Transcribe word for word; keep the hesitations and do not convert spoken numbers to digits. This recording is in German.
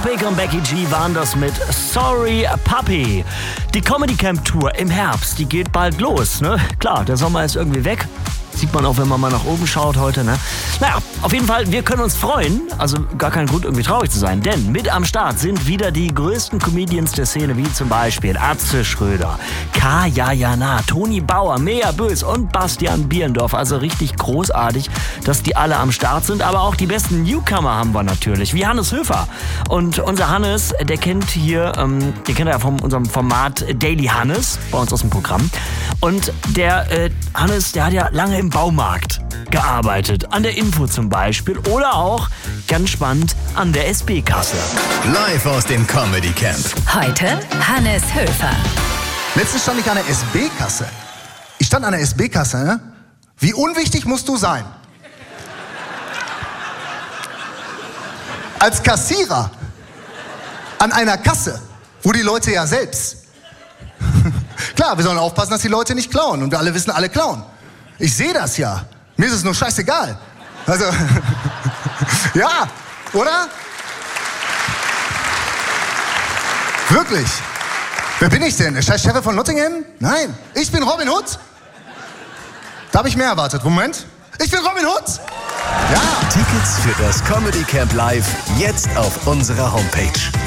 Topic und Becky G waren das mit Sorry Puppy. Die Comedy Camp Tour im Herbst, die geht bald los, ne? Klar, der Sommer ist irgendwie weg. Sieht man auch, wenn man mal nach oben schaut heute, ne? Naja, auf jeden Fall, wir können uns freuen. Also gar kein Grund, irgendwie traurig zu sein. Denn mit am Start sind wieder die größten Comedians der Szene, wie zum Beispiel Atze Schröder, Kaya Jana, Toni Bauer, Mea Bös und Bastian Bierendorf. Also richtig großartig, dass die alle am Start sind. Aber auch die besten Newcomer haben wir natürlich, wie Hannes Höfer. Und unser Hannes, der kennt hier, ähm, den kennt er ja von unserem Format Daily Hannes, bei uns aus dem Programm. Und der äh, Hannes, der hat ja lange im Baumarkt gearbeitet. An der Info zum Beispiel. Oder auch, ganz spannend, an der S B-Kasse. Live aus dem Comedy Camp. Heute Hannes Höfer. Letztens stand ich an der S B-Kasse. Ich stand an der S B-Kasse, ne? Wie unwichtig musst du sein? Als Kassierer an einer Kasse, wo die Leute ja selbst... Klar, wir sollen aufpassen, dass die Leute nicht klauen. Und wir alle wissen, alle klauen. Ich sehe das ja. Mir ist es nur scheißegal. Also, ja, oder? Wirklich. Wer bin ich denn? Der scheiß Sheriff von Nottingham? Nein, ich bin Robin Hood. Da habe ich mehr erwartet. Moment. Ich bin Robin Hood. Ja. Tickets für das Comedy Camp Live jetzt auf unserer Homepage.